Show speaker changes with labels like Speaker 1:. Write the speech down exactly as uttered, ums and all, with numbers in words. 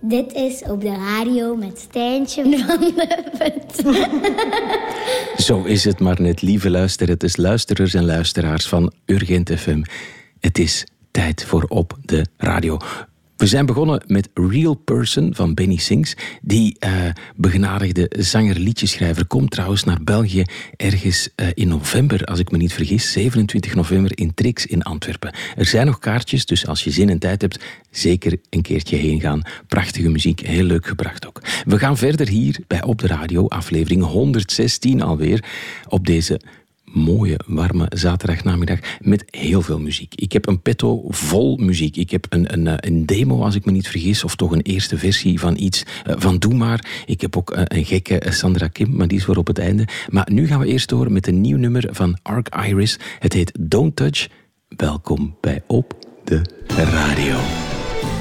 Speaker 1: Dit is Op de Radio met Stijntje van de Vet.
Speaker 2: Zo is het maar net, lieve luisterers, luisterers en luisteraars van Urgent F M. Het is tijd voor Op de Radio. We zijn begonnen met Real Person van Benny Sings. Die uh, begenadigde zanger-liedjeschrijver komt trouwens naar België ergens uh, in november, als ik me niet vergis. zevenentwintig november in Trix in Antwerpen. Er zijn nog kaartjes, dus als je zin en tijd hebt, zeker een keertje heen gaan. Prachtige muziek, heel leuk gebracht ook. We gaan verder hier bij Op de Radio, aflevering honderdzestien alweer, op deze mooie, warme zaterdagnamiddag met heel veel muziek. Ik heb een petto vol muziek. Ik heb een, een, een demo, als ik me niet vergis, of toch een eerste versie van iets van Doe Maar. Ik heb ook een gekke Sandra Kim, maar die is voor op het einde. Maar nu gaan we eerst door met een nieuw nummer van Arc Iris. Het heet Don't Touch. Welkom bij Op de Radio.